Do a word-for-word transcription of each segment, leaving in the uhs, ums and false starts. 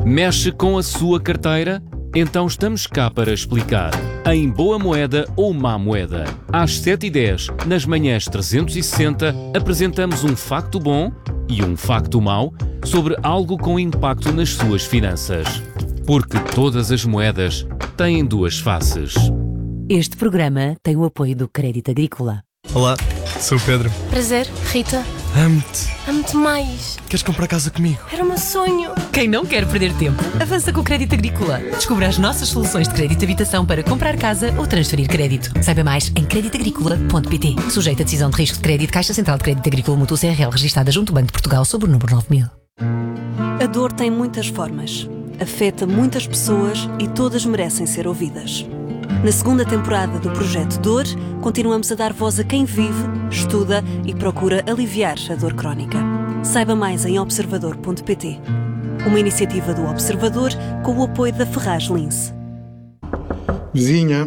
Mexe com a sua carteira? Então estamos cá para explicar. Em Boa Moeda ou Má Moeda. Às sete e dez, nas manhãs trezentos e sessenta, apresentamos um facto bom e um facto mau sobre algo com impacto nas suas finanças. Porque todas as moedas têm duas faces. Este programa tem o apoio do Crédito Agrícola. Olá, sou o Pedro. Prazer, Rita. Amo-te. Amo-te mais. Queres comprar casa comigo? Era o meu sonho. Quem não quer perder tempo, avança com o Crédito Agrícola. Descubra as nossas soluções de crédito de habitação para comprar casa ou transferir crédito. Saiba mais em crédito agrícola ponto pt. Sujeito a decisão de risco de crédito, Caixa Central de Crédito Agrícola Mútuo C R L, registada junto ao Banco de Portugal sob o número nove mil. A dor tem muitas formas. Afeta muitas pessoas e todas merecem ser ouvidas. Na segunda temporada do Projeto Dor, continuamos a dar voz a quem vive, estuda e procura aliviar a dor crónica. Saiba mais em observador ponto pt. Uma iniciativa do Observador com o apoio da Ferraz Lince. Vizinha.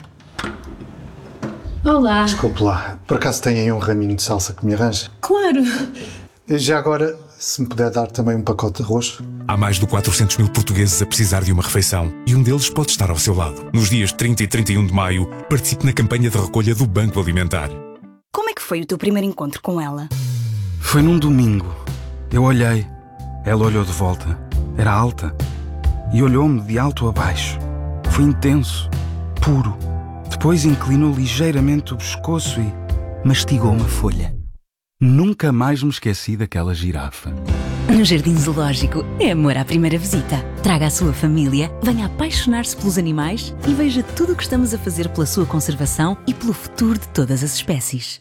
Olá. Desculpe lá, por acaso tem aí um raminho de salsa que me arranja? Claro. Já agora, se me puder dar também um pacote de arroz. Há mais de quatrocentos mil portugueses a precisar de uma refeição e um deles pode estar ao seu lado. Nos dias trinta e trinta e um de maio, participe na campanha de recolha do Banco Alimentar. Como é que foi o teu primeiro encontro com ela? Foi num domingo. Eu olhei. Ela olhou de volta. Era alta. E olhou-me de alto a baixo. Foi intenso. Puro. Depois inclinou ligeiramente o pescoço e mastigou uma folha. Nunca mais me esqueci daquela girafa. No Jardim Zoológico é amor à primeira visita. Traga a sua família, venha apaixonar-se pelos animais e veja tudo o que estamos a fazer pela sua conservação e pelo futuro de todas as espécies.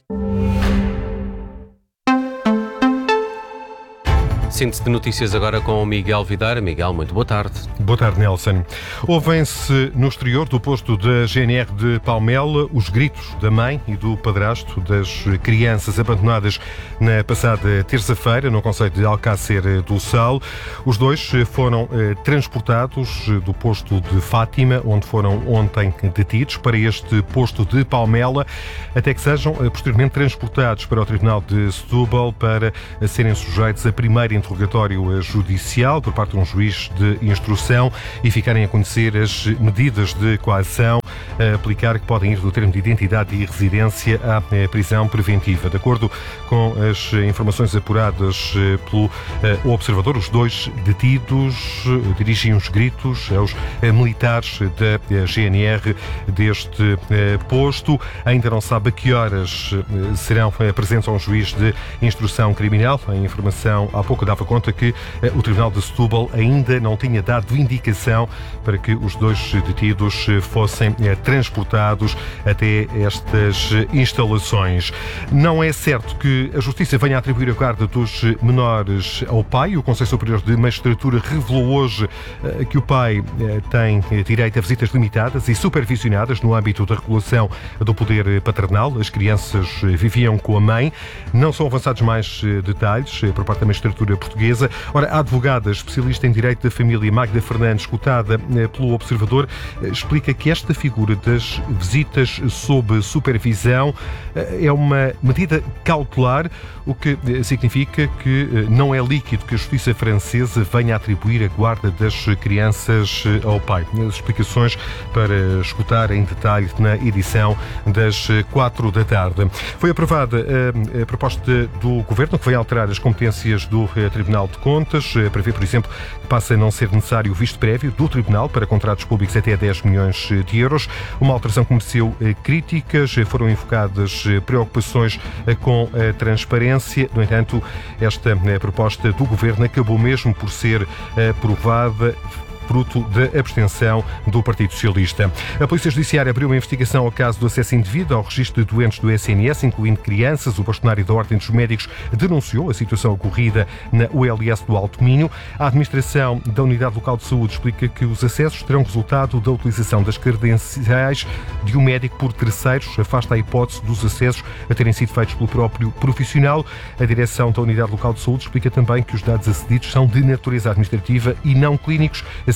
Síntese de notícias agora com o Miguel Videira. Miguel, muito boa tarde. Boa tarde, Nelson. Ouvem-se no exterior do posto da G N R de Palmela os gritos da mãe e do padrasto das crianças abandonadas na passada terça-feira no concelho de Alcácer do Sal. Os dois foram eh, transportados do posto de Fátima, onde foram ontem detidos, para este posto de Palmela, até que sejam eh, posteriormente transportados para o Tribunal de Setúbal para eh, serem sujeitos a primeira interrogatório judicial por parte de um juiz de instrução e ficarem a conhecer as medidas de coação a aplicar, que podem ir do termo de identidade e residência à prisão preventiva. De acordo com as informações apuradas pelo Observador, os dois detidos dirigem os gritos aos militares da G N R deste posto. Ainda não sabe a que horas serão presentes a um juiz de instrução criminal. A informação há pouco dava conta que o Tribunal de Setúbal ainda não tinha dado indicação para que os dois detidos fossem transportados até estas instalações. Não é certo que a Justiça venha a atribuir a guarda dos menores ao pai. O Conselho Superior de Magistratura revelou hoje que o pai tem direito a visitas limitadas e supervisionadas no âmbito da regulação do poder paternal. As crianças viviam com a mãe. Não são avançados mais detalhes por parte da magistratura portuguesa. Ora, a advogada especialista em direito da família Magda Fernandes, escutada pelo Observador, explica que esta figura das visitas sob supervisão é uma medida cautelar, o que significa que não é líquido que a Justiça francesa venha a atribuir a guarda das crianças ao pai. As explicações para escutar em detalhe na edição das quatro da tarde. Foi aprovada a proposta do Governo que vai alterar as competências do Tribunal de Contas, prevê, por exemplo, que passa a não ser necessário o visto prévio do Tribunal para contratos públicos até dez milhões de euros. Uma alteração que mereceu críticas, foram invocadas preocupações com a transparência. No entanto, esta proposta do Governo acabou mesmo por ser aprovada, fruto da abstenção do Partido Socialista. A Polícia Judiciária abriu uma investigação ao caso do acesso indevido ao registro de doentes do S N S, incluindo crianças. O bastonário da Ordem dos Médicos denunciou a situação ocorrida na U L S do Alto Minho. A administração da Unidade Local de Saúde explica que os acessos terão resultado da utilização das credenciais de um médico por terceiros. Afasta a hipótese dos acessos a terem sido feitos pelo próprio profissional. A direção da Unidade Local de Saúde explica também que os dados acedidos são de natureza administrativa e não clínicos,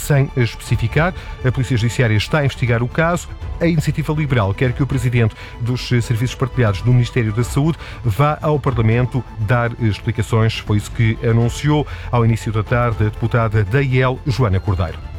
sem especificar. A Polícia Judiciária está a investigar o caso. A Iniciativa Liberal quer que o Presidente dos Serviços Partilhados do Ministério da Saúde vá ao Parlamento dar explicações. Foi isso que anunciou ao início da tarde a deputada da I E L, Joana Cordeiro.